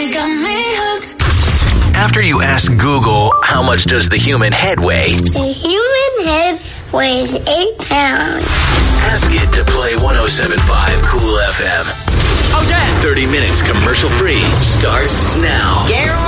Got me hooked. After you ask Google, how much does the human head weigh? The human head weighs 8 pounds. Ask it to play 107.5 Cool FM. Oh, Dad! 30 minutes commercial free starts now. Gary